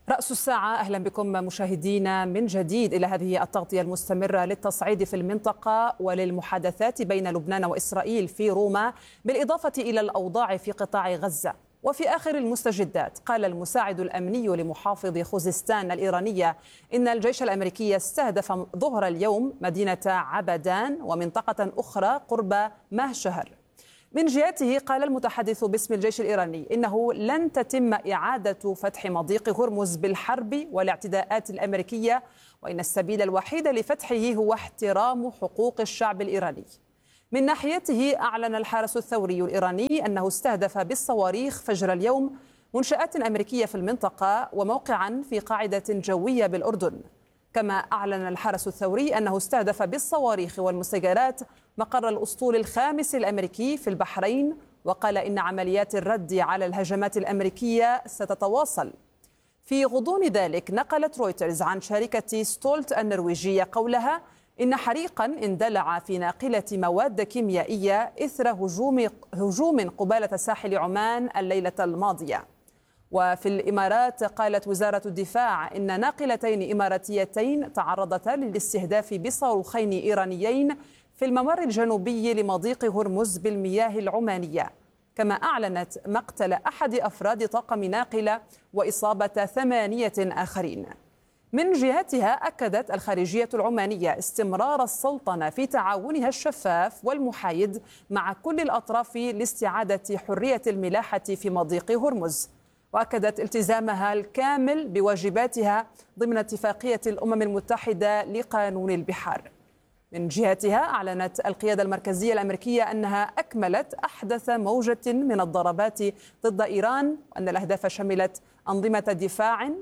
رأس الساعة، أهلا بكم مشاهدينا من جديد إلى هذه التغطية المستمرة للتصعيد في المنطقة وللمحادثات بين لبنان وإسرائيل في روما، بالإضافة إلى الأوضاع في قطاع غزة. وفي آخر المستجدات، قال المساعد الأمني لمحافظ خوزستان الإيرانية إن الجيش الأمريكي استهدف ظهر اليوم مدينة عبدان ومنطقة أخرى قرب مهشهر. من جهته، قال المتحدث باسم الجيش الإيراني إنه لن تتم إعادة فتح مضيق هرمز بالحرب والاعتداءات الأمريكية، وإن السبيل الوحيد لفتحه هو احترام حقوق الشعب الإيراني. من ناحيته، أعلن الحرس الثوري الإيراني أنه استهدف بالصواريخ فجر اليوم منشآت أمريكية في المنطقة وموقعا في قاعدة جوية بالأردن. كما أعلن الحرس الثوري أنه استهدف بالصواريخ والمسيرات مقر الأسطول الخامس الأمريكي في البحرين، وقال إن عمليات الرد على الهجمات الأمريكية ستتواصل. في غضون ذلك، نقلت رويترز عن شركة ستولت النرويجية قولها إن حريقا اندلع في ناقلة مواد كيميائية إثر هجوم قبالة ساحل عمان الليلة الماضية. وفي الإمارات، قالت وزارة الدفاع إن ناقلتين إماراتيتين تعرضتا للاستهداف بصاروخين إيرانيين في الممر الجنوبي لمضيق هرمز بالمياه العمانية. كما أعلنت مقتل أحد أفراد طاقم ناقلة وإصابة 8 آخرين. من جهتها، أكدت الخارجية العمانية استمرار السلطنة في تعاونها الشفاف والمحايد مع كل الأطراف لاستعادة حرية الملاحة في مضيق هرمز، وأكدت التزامها الكامل بواجباتها ضمن اتفاقية الأمم المتحدة لقانون البحار. من جهتها، أعلنت القيادة المركزية الأمريكية أنها أكملت أحدث موجة من الضربات ضد إيران، وأن الأهداف شملت أنظمة دفاع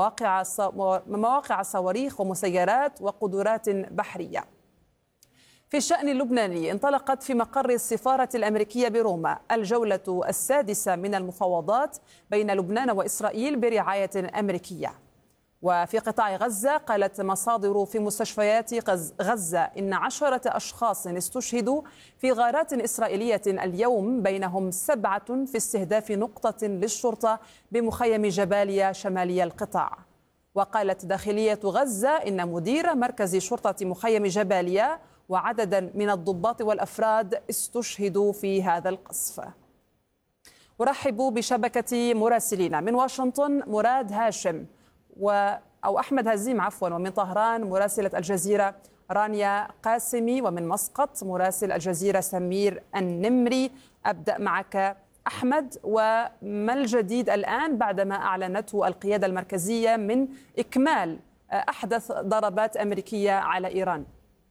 ومواقع صواريخ ومسيرات وقدرات بحرية. في الشأن اللبناني، انطلقت في مقر السفارة الأمريكية بروما الجولة السادسة من المفاوضات بين لبنان وإسرائيل برعاية أمريكية. وفي قطاع غزة، قالت مصادر في مستشفيات غزة إن 10 أشخاص استشهدوا في غارات إسرائيلية اليوم، بينهم 7 في استهداف نقطة للشرطة بمخيم جباليا شمالي القطاع. وقالت داخلية غزة إن مدير مركز شرطة مخيم جباليا وعددا من الضباط والأفراد استشهدوا في هذا القصف. أرحب بشبكة مراسلين من واشنطن مراد هاشم أو أحمد هزيم ومن طهران مراسلة الجزيرة رانيا قاسمي، ومن مسقط مراسل الجزيرة سمير النمري. أبدأ معك أحمد، وما الجديد الآن بعدما أعلنته القيادة المركزية من إكمال أحدث ضربات أمريكية على إيران؟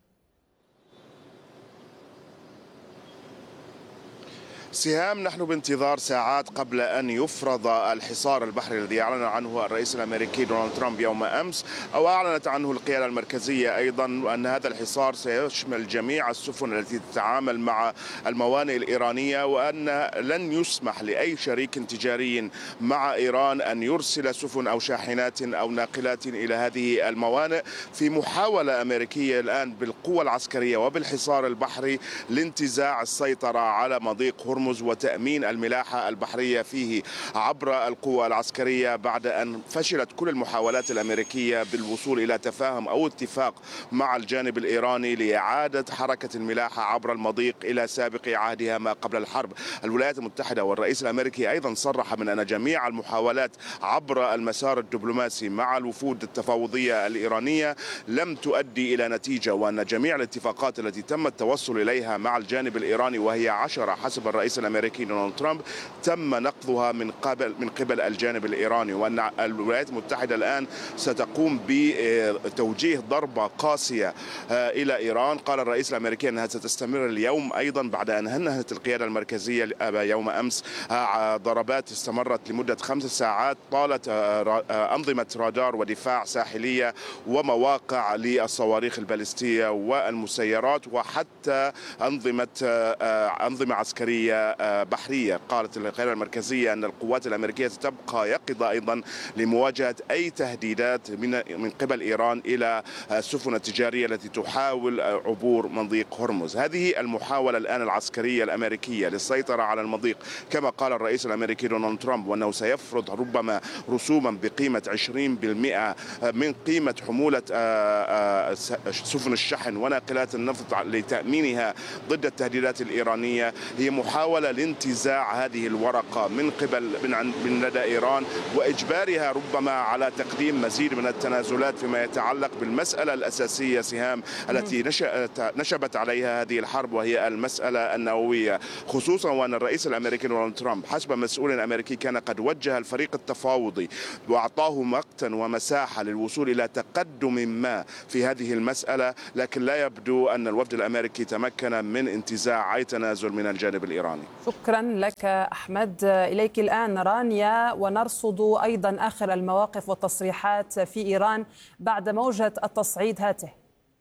سهام، نحن بانتظار ساعات قبل أن يفرض الحصار البحري الذي أعلن عنه الرئيس الأمريكي دونالد ترامب يوم أمس، أو أعلنت عنه القيادة المركزية أيضا، أن هذا الحصار سيشمل جميع السفن التي تتعامل مع الموانئ الإيرانية، وأن لن يسمح لأي شريك تجاري مع إيران أن يرسل سفن أو شاحنات أو ناقلات إلى هذه الموانئ، في محاولة أمريكية الآن بالقوة العسكرية وبالحصار البحري لانتزاع السيطرة على مضيق هرمز وتأمين الملاحة البحرية فيه عبر القوى العسكرية، بعد أن فشلت كل المحاولات الأمريكية بالوصول إلى تفاهم أو اتفاق مع الجانب الإيراني لإعادة حركة الملاحة عبر المضيق إلى سابق عهدها ما قبل الحرب. الولايات المتحدة والرئيس الأمريكي أيضا صرح من أن جميع المحاولات عبر المسار الدبلوماسي مع الوفود التفاوضية الإيرانية لم تؤدي إلى نتيجة، وأن جميع الاتفاقات التي تم التوصل إليها مع الجانب الإيراني، وهي 10 حسب الرئيس الأمريكي دونالد ترامب، تم نقضها من قبل الجانب الإيراني، وأن الولايات المتحدة الآن ستقوم بتوجيه ضربة قاسية إلى إيران. قال الرئيس الأمريكي أنها ستستمر اليوم أيضا، بعد أن هنأت القيادة المركزية يوم أمس ضربات استمرت لمدة 5 ساعات، طالت أنظمة رادار ودفاع ساحلية ومواقع للصواريخ البالستية والمسيرات، وحتى أنظمة عسكرية عملية بحرية. قالت القيادة المركزية أن القوات الأمريكية ستبقى يقظة أيضا لمواجهة أي تهديدات من قبل إيران إلى السفن التجارية التي تحاول عبور مضيق هرمز. هذه المحاولة الآن العسكرية الأمريكية للسيطرة على المضيق، كما قال الرئيس الأمريكي دونالد ترامب، وأنه سيفرض ربما رسوما بقيمة 20% من قيمة حمولة سفن الشحن وناقلات النفط لتأمينها ضد التهديدات الإيرانية. هي محاولة لانتزاع هذه الورقة من لدى إيران وإجبارها ربما على تقديم مزيد من التنازلات فيما يتعلق بالمسألة الأساسية سهام التي نشبت عليها هذه الحرب، وهي المسألة النووية، خصوصا وأن الرئيس الأمريكي دونالد ترامب حسب مسؤول أمريكي كان قد وجه الفريق التفاوضي وأعطاه وقتا ومساحة للوصول إلى تقدم ما في هذه المسألة، لكن لا يبدو أن الوفد الأمريكي تمكن من انتزاع أي تنازل من الجانب الإيراني. شكرا لك أحمد. إليك الآن رانيا، ونرصد أيضا آخر المواقف والتصريحات في إيران بعد موجة التصعيد هاته.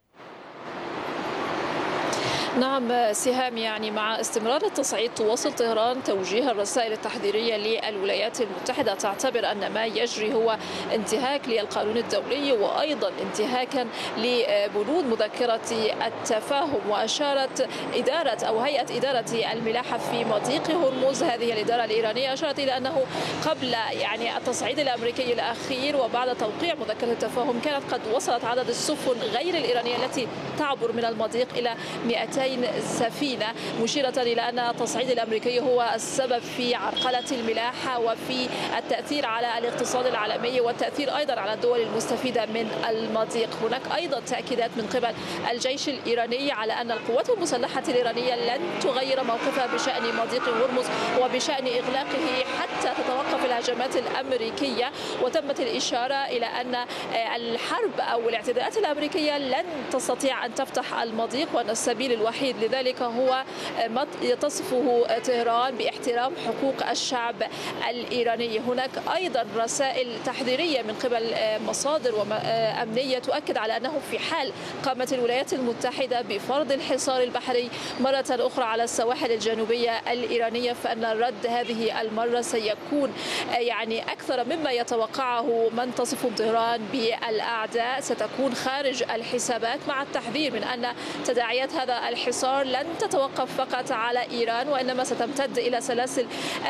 نعم سهام، يعني مع استمرار التصعيد تواصل طهران توجيه الرسائل التحذيرية للولايات المتحدة، تعتبر أن ما يجري هو انتهاك للقانون الدولي وأيضا انتهاكا لبنود مذكرة التفاهم. وأشارت إدارة أو هيئة إدارة الملاحة في مضيق هرمز، هذه الإدارة الإيرانية، أشارت إلى أنه قبل يعني التصعيد الأمريكي الأخير وبعد توقيع مذكرة التفاهم كانت قد وصلت عدد السفن غير الإيرانية التي تعبر من المضيق إلى 200 سفينة، مشيرة إلى أن التصعيد الأمريكي هو السبب في عرقلة الملاحة وفي التأثير على الاقتصاد العالمي والتأثير أيضا على الدول المستفيدة من المضيق. هناك أيضا تأكيدات من قبل الجيش الإيراني على أن القوات المسلحة الإيرانية لن تغير موقفها بشأن مضيق هرمز وبشأن إغلاقه حتى تتوقف الهجمات الأمريكية. وتمت الإشارة إلى أن الحرب أو الاعتداءات الأمريكية لن تستطيع أن تفتح المضيق، وأن السبيل الوحيد لذلك هو ما تصفه طهران باحترام حقوق الشعب الإيراني. هناك أيضا رسائل تحذيرية من قبل مصادر أمنية تؤكد على أنه في حال قامت الولايات المتحدة بفرض الحصار البحري مرة أخرى على السواحل الجنوبية الإيرانية، فأن الرد هذه المرة سيكون يعني أكثر مما يتوقعه من تصف طهران بالأعداء، ستكون خارج الحسابات، مع التحذير من أن تداعيات هذا الحصار لن تتوقف فقط على إيران، وإنما ستمتد إلى سلاسل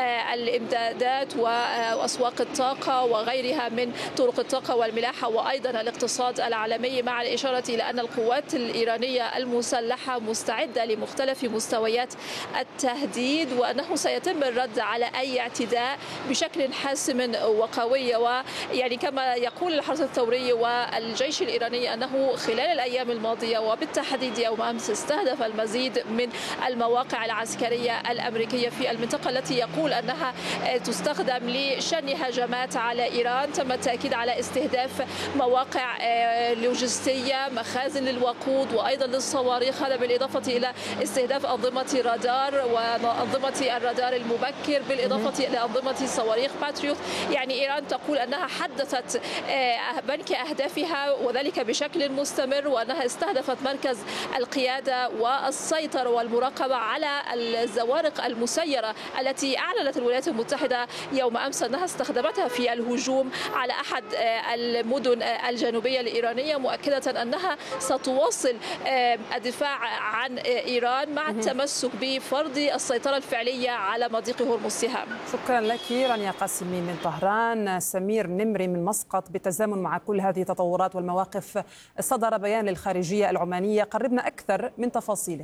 الإمدادات وأسواق الطاقة وغيرها من طرق الطاقة والملاحة وأيضا الاقتصاد العالمي، مع الإشارة إلى أن القوات الإيرانية المسلحة مستعدة لمختلف مستويات التهديد، وأنه سيتم الرد على أي اعتداء بشكل حاسم وقوي. ويعني كما يقول الحرس الثوري والجيش الإيراني أنه خلال الأيام الماضية وبالتحديد يوم أمس استهدف المزيد من المواقع العسكرية الأمريكية في المنطقة التي يقول أنها تستخدم لشن هجمات على إيران. تم التأكيد على استهداف مواقع لوجستية، مخازن للوقود وأيضا للصواريخ، هذا بالإضافة إلى استهداف أنظمة رادار وأنظمة الرادار المبكر، بالإضافة إلى أنظمة صواريخ باتريوت. يعني إيران تقول أنها حدثت بنك أهدافها وذلك بشكل مستمر، وأنها استهدفت مركز القيادة والسيطرة والمراقبة على الزوارق المسيرة التي أعلنت الولايات المتحدة يوم أمس أنها استخدمتها في الهجوم على أحد المدن الجنوبية الإيرانية، مؤكدة أنها ستواصل الدفاع عن إيران مع التمسك بفرض السيطرة الفعلية على مضيق هرمز. سهام. شكرا لك رانيا قاسمي من طهران. سمير نمري من مسقط، بالتزامن مع كل هذه التطورات والمواقف صدر بيان للخارجية العمانية، قربنا أكثر من تفاصيله.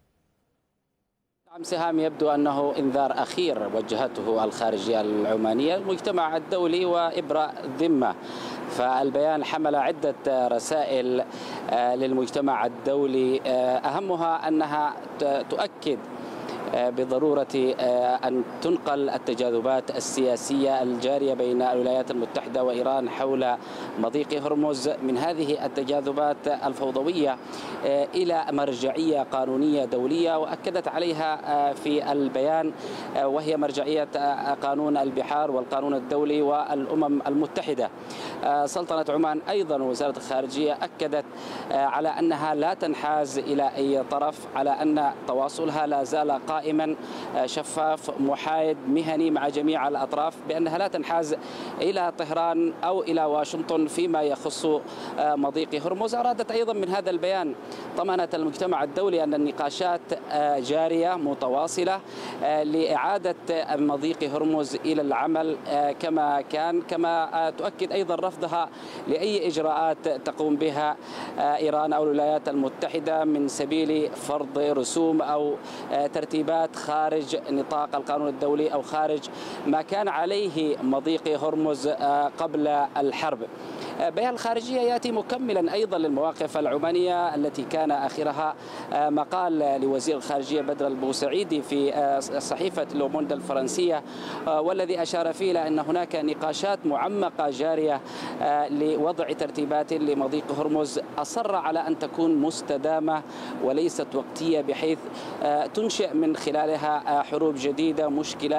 نعم سهام، يبدو أنه إنذار أخير وجهته الخارجية العمانية المجتمع الدولي وإبراء ذمة. فالبيان حمل عدة رسائل للمجتمع الدولي، أهمها أنها تؤكد بضرورة أن تنقل التجاذبات السياسية الجارية بين الولايات المتحدة وإيران حول مضيق هرمز من هذه التجاذبات الفوضوية إلى مرجعية قانونية دولية، وأكدت عليها في البيان وهي مرجعية قانون البحار والقانون الدولي والأمم المتحدة. سلطنة عمان أيضا وزارة الخارجية أكدت على أنها لا تنحاز إلى أي طرف، على أن تواصلها لا زال قائما دائما شفاف محايد مهني مع جميع الأطراف، بأنها لا تنحاز إلى طهران أو إلى واشنطن فيما يخص مضيق هرمز. أرادت أيضا من هذا البيان طمأنت المجتمع الدولي أن النقاشات جارية متواصلة لإعادة مضيق هرمز إلى العمل كما كان، كما تؤكد أيضا رفضها لأي إجراءات تقوم بها إيران أو الولايات المتحدة من سبيل فرض رسوم أو ترتيبات خارج نطاق القانون الدولي أو خارج ما كان عليه مضيق هرمز قبل الحرب. بيان الخارجية يأتي مكملا أيضا للمواقف العمانية التي كان آخرها مقال لوزير الخارجية بدر البوسعيدي في صحيفة لوموند الفرنسية، والذي أشار فيه إلى أن هناك نقاشات معمقة جارية لوضع ترتيبات لمضيق هرمز، أصر على أن تكون مستدامة وليست وقتية بحيث تنشئ من خلالها حروب جديدة، مشكلة